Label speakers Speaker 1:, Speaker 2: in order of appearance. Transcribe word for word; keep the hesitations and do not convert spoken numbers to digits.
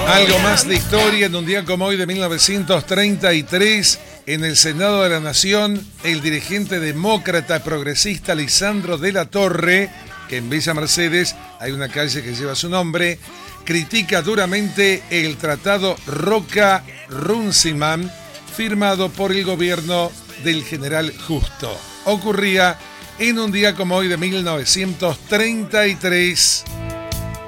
Speaker 1: Algo más de historia en un día como hoy de mil novecientos treinta y tres. En el Senado de la Nación, el dirigente demócrata progresista Lisandro de la Torre, que en Villa Mercedes hay una calle que lleva su nombre, critica duramente el tratado Roca-Runciman firmado por el gobierno del general Justo. Ocurría en un día como hoy de mil novecientos treinta y tres.